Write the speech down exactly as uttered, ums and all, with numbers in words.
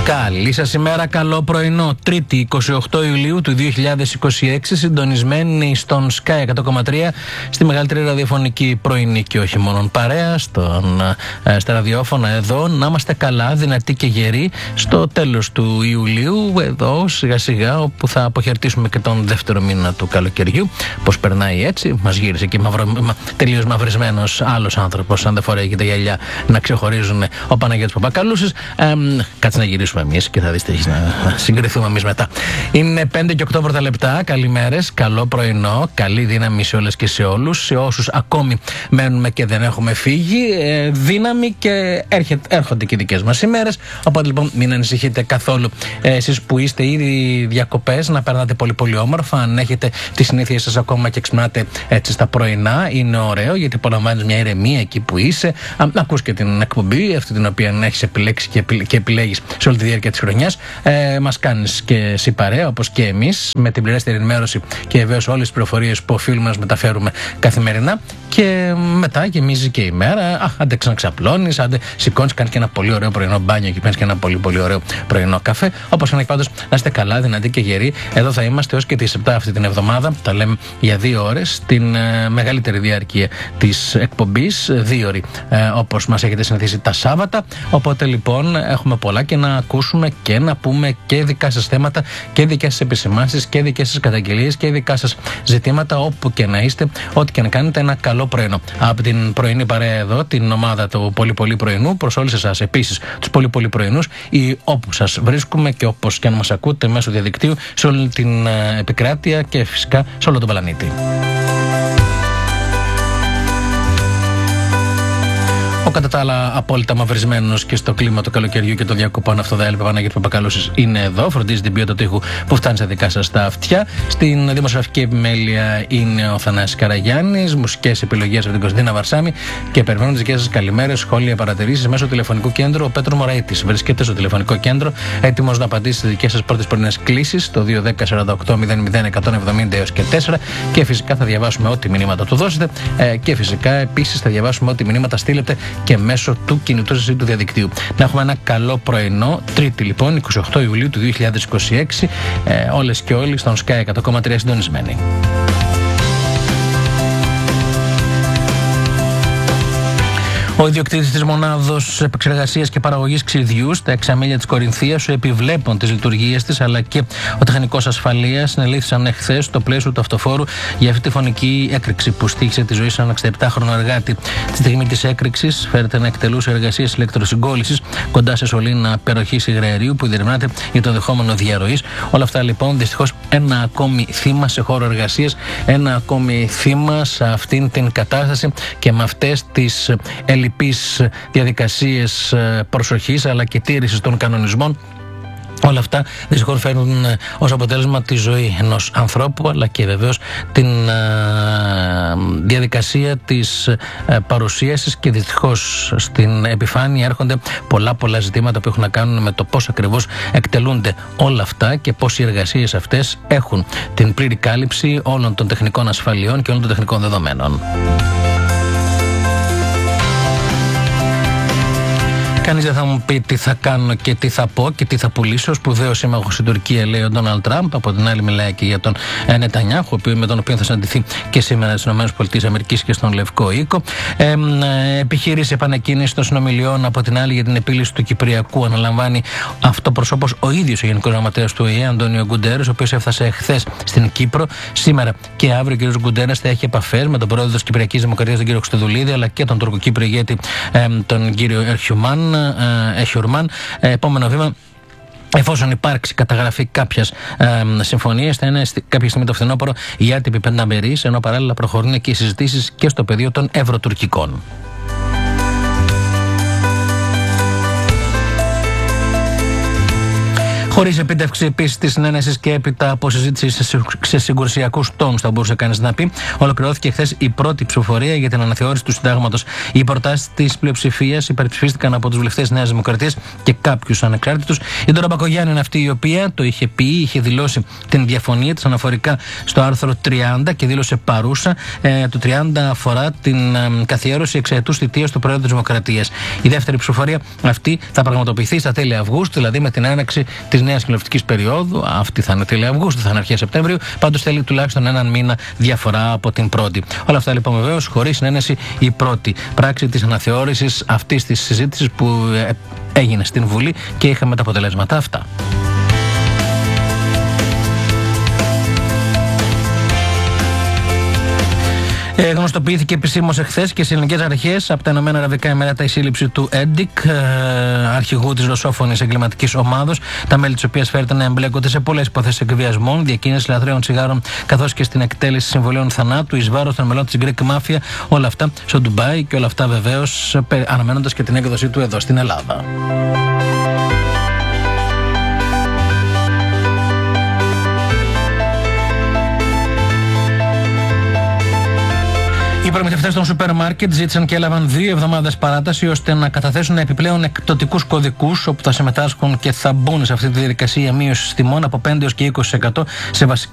Καλή σας ημέρα, καλό πρωινό. Τρίτη, εικοστή όγδοη Ιουλίου του δύο χιλιάδες είκοσι έξι, συντονισμένοι στον Sky εκατό κόμμα τρία, στη μεγαλύτερη ραδιοφωνική πρωινή και όχι μόνο παρέα, στον, ε, στα ραδιόφωνα εδώ. Να είμαστε καλά, δυνατοί και γεροί στο τέλος του Ιουλίου, εδώ σιγά σιγά, όπου θα αποχαιρετήσουμε και τον δεύτερο μήνα του καλοκαιριού. Πώς περνάει έτσι, μας γύρισε και μαυρο, μα, τελείως μαυρισμένος άλλος άνθρωπος, αν δεν φοράει τα γυαλιά, να ξεχωρίζουν ο Παναγιώτης Παπακαλούσης. Ε, κάτσε να γυρίσουμε εμείς και θα δεις τι έχεις να συγκριθούμε εμείς μετά. Είναι πέντε και οκτώ πρώτα λεπτά. Καλημέρες, καλό πρωινό, καλή δύναμη σε όλες και σε όλους. Σε όσους ακόμη μένουμε και δεν έχουμε φύγει, ε, δύναμη και έρχεται, έρχονται και οι δικές μας ημέρες. Οπότε λοιπόν μην ανησυχείτε καθόλου ε, εσείς που είστε ήδη διακοπές, να περνάτε πολύ πολύ όμορφα. Αν έχετε τις συνήθειες σας ακόμα και ξυπνάτε έτσι στα πρωινά, είναι ωραίο γιατί απολαμβάνεις μια ηρεμία εκεί που είσαι. Α, ακούς και την εκπομπή, αυτή την οποία έχεις επιλέξει και, επιλέ, και επιλέγεις σε όλη τη διάρκεια της χρονιάς. Ε, μας κάνεις και εσύ παρέα, όπως και εμείς, με την πληρέστερη ενημέρωση και βεβαίως όλες τις πληροφορίες που οφείλουμε να μας μεταφέρουμε καθημερινά. Και μετά γεμίζει και η μέρα. Α, άντε ξαναξαπλώνεις, άντε σηκώνεις, κάνεις και ένα πολύ ωραίο πρωινό μπάνιο και παίρνεις και ένα πολύ πολύ ωραίο πρωινό καφέ. Όπως και να έχει, πάντως να είστε καλά, δυνατοί και γεροί. Εδώ θα είμαστε ως και τις επτά αυτή την εβδομάδα. Τα λέμε για δύο ώρες, την ε, μεγαλύτερη διάρκεια της εκπομπής, δύο ώρες, ε, όπως μας έχετε συνηθίσει τα Σάββατα. Οπότε λοιπόν έχουμε πολλά και να ακούσουμε και να πούμε και δικά σας θέματα και δικές σας επισημάνσεις και δικές σας καταγγελίες και δικά σας ζητήματα, όπου και να είστε, ό,τι και να κάνετε. Ένα καλό πρωινό από την πρωινή παρέα εδώ, την ομάδα του πολύ πολύ πρωινού, προς όλους εσάς επίσης τους πολύ πολύ πρωινούς, ή όπου σας βρίσκουμε και όπως και αν μας ακούτε μέσω διαδικτύου σε όλη την επικράτεια και φυσικά σε όλο τον πλανήτη. Ο κατά τα άλλα απόλυτα μαυρισμένος και στο κλίμα του καλοκαιριού και των διακοπών αυτοδέλπε Παναγιώτη Παπακαλούσης είναι εδώ. Φροντίζει την ποιότητα του ήχου που φτάνει στα δικά σας τα αυτιά. Στην δημοσιογραφική επιμέλεια είναι ο Θανάσης Καραγιάννης. Μουσικές επιλογές από την Κωνσταντίνα Βαρσάμη. Και περιμένουν τις δικές σας καλημέρες, σχόλια, παρατηρήσεις μέσω τηλεφωνικού κέντρου. Ο Πέτρο Μωραΐτης βρίσκεται στο τηλεφωνικό κέντρο, έτοιμος να απαντήσει στις δικές σας πρώτες πρωινές κλήσεις στο δύο ένα μηδέν σαράντα οκτώ μηδέν μηδέν εκατόν εβδομήντα έως και τέσσερα. Και φυσικά θα διαβάσουμε ό,τι μηνύματα του δώσετε. Ε, και φυσικά επίσης θα διαβάσουμε ό,τι μηνύματα στείλετε και μέσω του κινητού σας ή του διαδικτύου. Να έχουμε ένα καλό πρωινό. Τρίτη λοιπόν, εικοστή όγδοη Ιουλίου του δύο χιλιάδες είκοσι έξι. Ε, όλες και όλοι στον Sky εκατό κόμμα τρία συντονισμένοι. Ο ιδιοκτήτης της μονάδος επεξεργασίας και παραγωγής ξυδιού στα εξαμήλια της Κορινθίας, ο επιβλέπων της λειτουργίας της αλλά και ο τεχνικός ασφαλείας συνελήφθησαν εχθές στο πλαίσιο του αυτοφόρου για αυτή τη φωνική έκρηξη που στοίχησε τη ζωή σε έναν εξήντα επτάχρονο εργάτη. Τη στιγμή της έκρηξης φέρεται να εκτελούσε εργασίες ηλεκτροσυγκόλλησης κοντά σε σωλήνα περοχής υγραερίου που διερευνάται για το δεχόμενο διαρροής. Όλα αυτά λοιπόν δυστυχώς ένα ακόμη θύμα σε χώρο εργασίας, ένα ακόμη θύμα σε αυτήν την κατάσταση και με αυτές τις ελλειπείς διαδικασίες προσοχής αλλά και τήρησης των κανονισμών. Όλα αυτά δυστυχώς φέρνουν ως αποτέλεσμα τη ζωή ενός ανθρώπου αλλά και βεβαίως την α, διαδικασία της α, παρουσίασης, και δυστυχώς στην επιφάνεια έρχονται πολλά πολλά ζητήματα που έχουν να κάνουν με το πώς ακριβώς εκτελούνται όλα αυτά και πώς οι εργασίες αυτές έχουν την πλήρη κάλυψη όλων των τεχνικών ασφαλιών και όλων των τεχνικών δεδομένων. Κανείς δεν θα μου πει τι θα κάνω και τι θα πω και τι θα πουλήσω. Σπουδαίο σύμμαχο στην Τουρκία, λέει ο Ντόναλντ Τραμπ. Από την άλλη, μιλάει και για τον Νετανιάχου, με τον οποίο θα συναντηθεί και σήμερα στις ΗΠΑ και στον Λευκό Οίκο. Ε, επιχείρηση επανεκκίνηση των συνομιλιών, από την άλλη, για την επίλυση του Κυπριακού. Αναλαμβάνει αυτό προσώπος ο ίδιος ο Γενικός Γραμματέας του Ο Ε Ε, Αντώνιο Γκουντέρες, ο οποίος έφτασε χθες στην Κύπρο. Σήμερα και αύριο ο κ. Γκουντέρες θα έχει επαφές με τον πρόεδρο της Κυπριακής Δημοκρατίας, τον κ. Χριστοδουλίδη, αλλά και τον Τουρκοκύπριο ηγέτη, ε, τον κ. Ερχιουμάν. Εχιουρμάν. Επόμενο βήμα, εφόσον υπάρξει καταγραφή κάποιας ε, συμφωνίας, θα είναι κάποια στιγμή το φθινόπωρο η άτυπη πενταμερής, ενώ παράλληλα προχωρούν και οι συζητήσεις και στο πεδίο των ευρωτουρκικών. Χωρίς επίτευξη επίσης της συνένεσης και έπειτα από συζήτηση σε συγκρουσιακούς τόνους, θα μπορούσε κανείς να πει, ολοκληρώθηκε χθες η πρώτη ψηφοφορία για την αναθεώρηση του συντάγματος. Οι προτάσεις της πλειοψηφίας υπερψηφίστηκαν από τους βουλευτές Νέας Δημοκρατίας και κάποιους ανεξάρτητους. Η Ντόρα Μπακογιάννη είναι αυτή η οποία το είχε πει, είχε δηλώσει την διαφωνία της αναφορικά στο άρθρο τριάντα και δήλωσε παρούσα. Ε, το τριάντα αφορά την ε, καθιέρωση εξαετούς θητείας του Προέδρου της Δημοκρατίας. Η δεύτερη ψηφοφορία αυτή θα πραγματοποιηθεί στα τέλη Αυγούστου, δηλαδή με την έναρξη της νέας κοινοβουλευτικής περίοδου. Αυτή θα είναι τέλη Αυγούστου, θα είναι αρχές Σεπτέμβριου. Πάντως θέλει τουλάχιστον έναν μήνα διαφορά από την πρώτη. Όλα αυτά λοιπόν βεβαίως χωρίς συνένεση η πρώτη πράξη της αναθεώρησης αυτής της συζήτησης που ε, έγινε στην Βουλή και είχαμε τα αποτελέσματα αυτά. Ε, γνωστοποιήθηκε επισήμως εχθές και σε ελληνικές αρχές από τα Ηνωμένα Αραβικά Εμιράτα η σύλληψη του Έντικ, ε, αρχηγού της ρωσόφωνης εγκληματικής ομάδος, τα μέλη της οποίας φέρεται να εμπλέκονται σε πολλές υποθέσεις εκβιασμών, διακίνηση λαθρέων τσιγάρων καθώς και στην εκτέλεση συμβολέων θανάτου εις βάρος των μελών της Greek Mafia. Όλα αυτά στο Ντουμπάι και όλα αυτά βεβαίως αναμένοντας και την έκδοσή του εδώ στην Ελλάδα. Οι προμηθευτές των σούπερ μάρκετ ζήτησαν και έλαβαν δύο εβδομάδες παράταση ώστε να καταθέσουν επιπλέον εκπτωτικούς κωδικούς όπου θα συμμετάσχουν και θα μπουν σε αυτή τη διαδικασία μείωσης τιμών από πέντε έως και είκοσι τοις εκατό σε βασικά